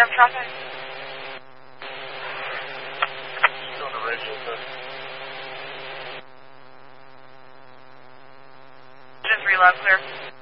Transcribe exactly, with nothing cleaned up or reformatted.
you have traffic? Still on the radio, but... Just reload, clear.